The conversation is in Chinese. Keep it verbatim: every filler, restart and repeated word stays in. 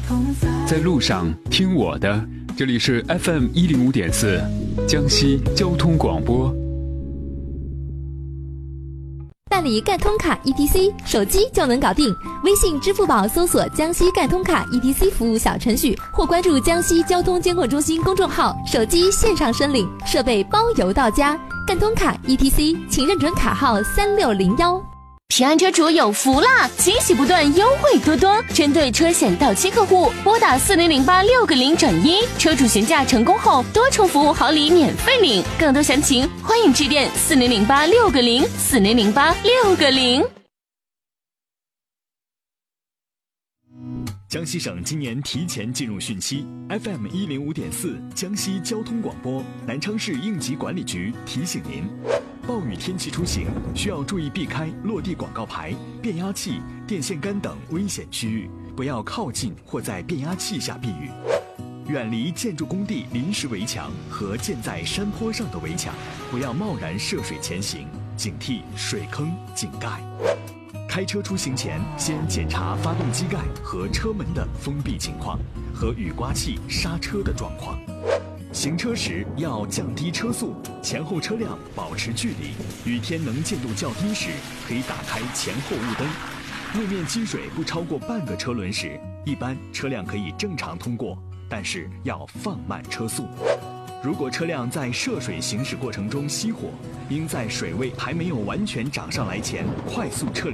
在路上听我的，这里是 F M 一零五点四，江西交通广播。 办理赣通卡 E T C， 手机就能搞定。微信、支付宝搜索江西赣通卡 E T C 服务小程序，或关注江西交通监控中心公众号，手机线上申领，设备包邮到家。赣通卡 E T C， 请认准卡号三六零一。 平安车主有福啦！惊喜不断，优惠多多。针对车险到期客户，拨打四零零八六个零转一，车主询价成功后，多重服务好礼免费领。更多详情，欢迎致电四零零八六个零四零零八六个零。 江西省今年提前进入汛期 ，F M 一零五点四江西交通广播南昌市应急管理局提醒您。暴雨天气出行需要注意避开落地广告牌、变压器、电线杆等危险区域，不要靠近或在变压器下避雨。远离建筑工地临时围墙和建在山坡上的围墙，不要贸然涉水前行，警惕水坑、井盖。开车出行前，先检查发动机盖和车门的封闭情况和雨刮器刹车的状况。行车时要降低车速，前后车辆保持距离。雨天能见度较低时，可以打开前后雾灯。路面积水不超过半个车轮时，一般车辆可以正常通过，但是要放慢车速。如果车辆在涉水行驶过程中熄火，应在水位还没有完全涨上来前快速撤离。